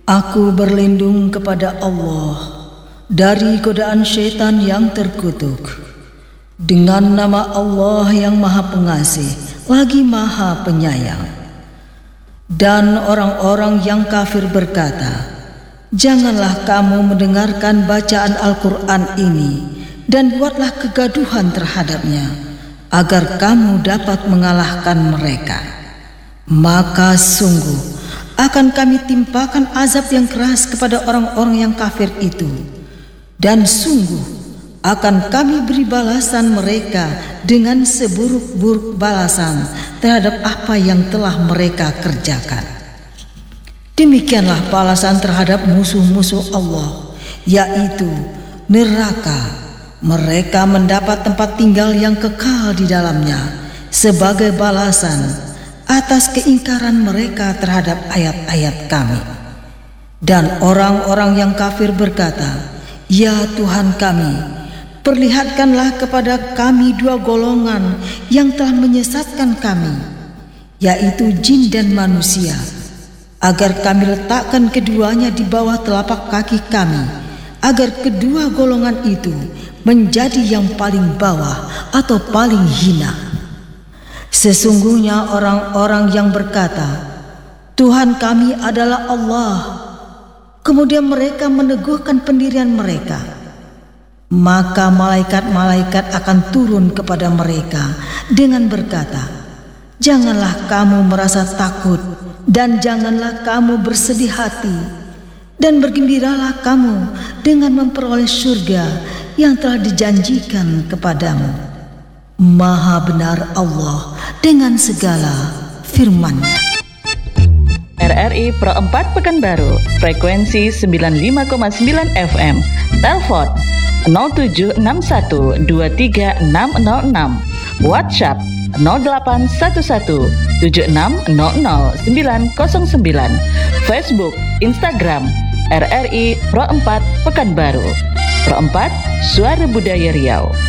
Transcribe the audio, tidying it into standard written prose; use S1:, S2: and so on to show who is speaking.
S1: Aku berlindung kepada Allah dari godaan syaitan yang terkutuk. Dengan nama Allah yang Maha Pengasih lagi Maha Penyayang. Dan orang-orang yang kafir berkata, "Janganlah kamu mendengarkan bacaan Al-Quran ini dan buatlah kegaduhan terhadapnya, agar kamu dapat mengalahkan mereka. Maka sungguh akan kami timpakan azab yang keras kepada orang-orang yang kafir itu, dan sungguh akan kami beri balasan mereka dengan seburuk-buruk balasan terhadap apa yang telah mereka kerjakan." Demikianlah balasan terhadap musuh-musuh Allah, yaitu neraka. Mereka mendapat tempat tinggal yang kekal di dalamnya sebagai balasan atas keingkaran mereka terhadap ayat-ayat kami. Dan orang-orang yang kafir berkata, "Ya Tuhan kami, perlihatkanlah kepada kami dua golongan yang telah menyesatkan kami, yaitu jin dan manusia, agar kami letakkan keduanya di bawah telapak kaki kami, agar kedua golongan itu menjadi yang paling bawah atau paling hina." Sesungguhnya orang-orang yang berkata, "Tuhan kami adalah Allah," kemudian mereka meneguhkan pendirian mereka, maka malaikat-malaikat akan turun kepada mereka dengan berkata, "Janganlah kamu merasa takut dan janganlah kamu bersedih hati, dan bergembiralah kamu dengan memperoleh surga yang telah dijanjikan kepadamu. Maha benar Allah dengan segala firman-Nya."
S2: RRI Pro 4 Pekanbaru, frekuensi 95,9 FM, telepon 0761236606, WhatsApp 081176000909, Facebook, Instagram, RRI Pro 4 Pekanbaru. Pro 4, Suara Budaya Riau.